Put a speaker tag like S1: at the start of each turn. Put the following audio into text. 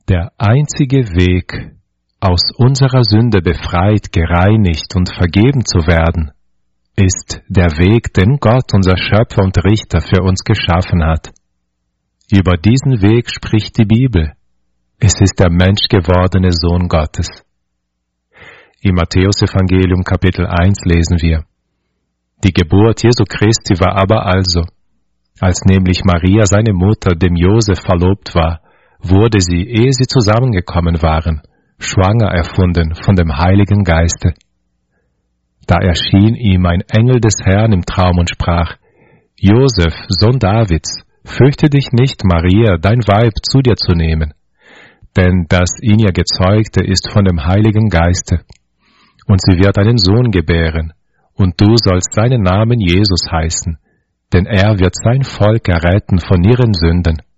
S1: Der einzige Weg, aus unserer Sünde befreit, gereinigt und vergeben zu werden, ist der Weg, den Gott, unser Schöpfer und Richter, für uns geschaffen hat. Über diesen Weg spricht die Bibel. Es ist der menschgewordene Sohn Gottes. Im Matthäusevangelium Kapitel 1 lesen wir: Die Geburt Jesu Christi war aber also, als nämlich Maria, seine Mutter, dem Josef verlobt war, wurde sie, ehe sie zusammengekommen waren, schwanger erfunden von dem Heiligen Geiste. Da erschien ihm ein Engel des Herrn im Traum und sprach: Josef, Sohn Davids, fürchte dich nicht, Maria, dein Weib, zu dir zu nehmen, denn das in ihr Gezeugte ist von dem Heiligen Geiste. Und sie wird einen Sohn gebären, und du sollst seinen Namen Jesus heißen, denn er wird sein Volk erretten von ihren Sünden.